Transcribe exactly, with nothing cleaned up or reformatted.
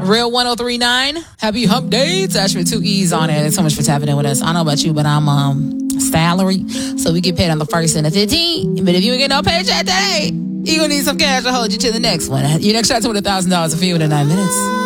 Real one oh three nine. Happy hump day. It's actually two E's on it. Thanks so much for tapping in with us. I don't know about you, but I'm um salary. So we get paid on the first and the fifteenth. But if you ain't get no paycheck today, you're going to need some cash to hold you to the next one. Your next shot's worth one thousand dollars a few in nine minutes.